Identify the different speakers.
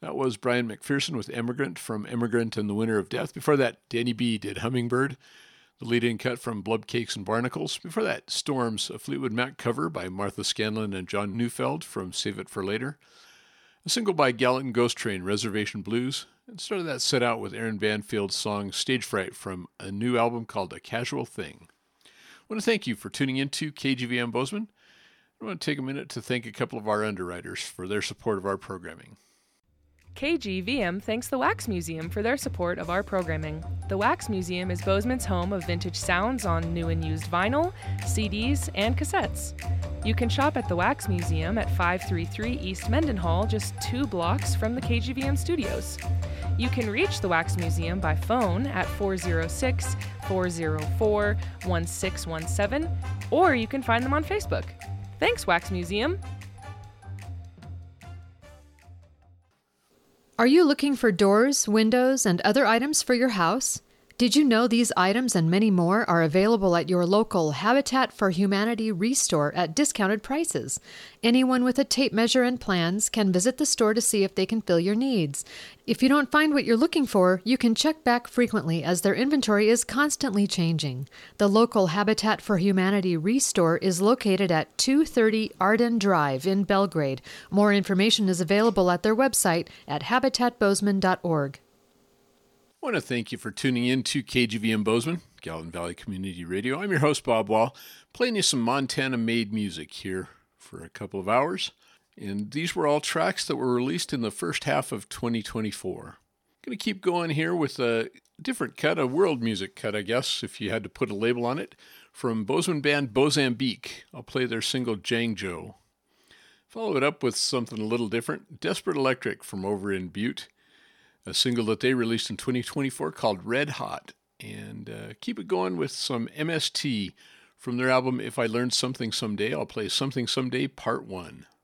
Speaker 1: That was Brian McPherson with Emigrant from Emigrant and the Winner of Death. Before that, Danny B did Hummingbird, the lead-in cut from Blub Cakes and Barnacles. Before that, Storms, a Fleetwood Mac cover by Martha Scanlon and John Neufeld from Save It for Later. A single by Gallant and Ghost Train, Reservation Blues. And started that set out with Aaron Banfield's song Stage Fright from a new album called A Casual Thing. I want to thank you for tuning into KGVM Bozeman. I want to take a minute to thank a couple of our underwriters for their support of our programming.
Speaker 2: KGVM thanks the Wax Museum for their support of our programming. The Wax Museum is Bozeman's home of vintage sounds on new and used vinyl, CDs, and cassettes. You can shop at the Wax Museum at 533 East Mendenhall, just 2 blocks from the KGVM studios. You can reach the Wax Museum by phone at 406-404-1617, or you can find them on Facebook. Thanks, Wax Museum!
Speaker 3: Are you looking for doors, windows, and other items for your house? Did you know these items and many more are available at your local Habitat for Humanity Restore at discounted prices? Anyone with a tape measure and plans can visit the store to see if they can fill your needs. If you don't find what you're looking for, you can check back frequently as their inventory is constantly changing. The local Habitat for Humanity Restore is located at 230 Arden Drive in Belgrade. More information is available at their website at habitatbozeman.org.
Speaker 1: I want to thank you for tuning in to KGVM Bozeman, Gallatin Valley Community Radio. I'm your host, Bob Wall, playing you some Montana-made music here for a couple of hours. And these were all tracks that were released in the first half of 2024. I'm going to keep going here with a different cut, a world music cut, I guess, if you had to put a label on it, from Bozeman band Bozambique. I'll play their single Jangjo. Follow it up with something a little different, Desperate Electric from over in Butte. A single that they released in 2024 called Red Hot. And keep it going with some MST from their album If I Learned Something Someday. I'll play Something Someday Part 1.